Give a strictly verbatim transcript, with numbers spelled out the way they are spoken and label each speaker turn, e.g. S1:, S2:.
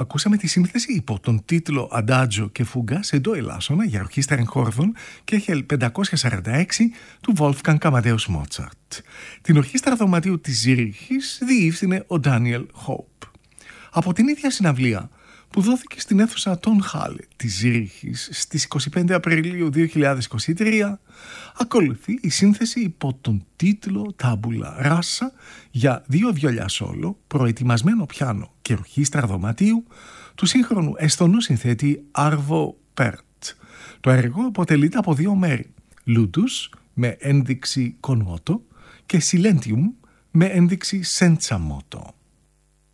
S1: Ακούσαμε τη σύνθεση υπό τον τίτλο «Αντάτζο και φούγκα σε ντο ελάσσονα» για ορχήστρα εγχόρδων και Κέχελ πεντακόσια σαράντα έξι του Wolfgang Amadeus Mozart. Την ορχήστρα δωματίου της Ζήριχης διεύθυνε ο Ντάνιελ Χόουπ. Από την ίδια συναυλία που δόθηκε στην αίθουσα Τον Χάλε της Ζήριχης στις είκοσι πέντε Απριλίου δύο χιλιάδες είκοσι τρία, ακολουθεί η σύνθεση υπό τον τίτλο «Τάμπουλα Ράσα» για δύο βιολιά σόλο, προετοιμασμένο πιάνο και ορχήστρα δωματίου του σύγχρονου εστονού συνθέτη Άρβο Πέρτ. Το έργο αποτελείται από δύο μέρη, Λούντους με ένδειξη Κονμότο και Σιλέντιουμ με ένδειξη Σέντσαμότο.